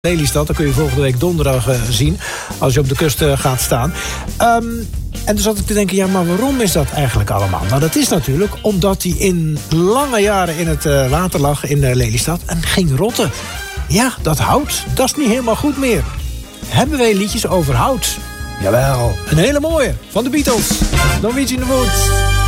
Lelystad. Dat kun je volgende week donderdag zien. Als je op de kust gaat staan. En toen zat ik te denken, ja, maar waarom is dat eigenlijk allemaal? Nou, dat is natuurlijk omdat hij in lange jaren in het water lag in Lelystad en ging rotten. Ja, dat hout, dat is niet helemaal goed meer. Hebben wij liedjes over hout? Jawel, een hele mooie van de Beatles. Norwegian Wood.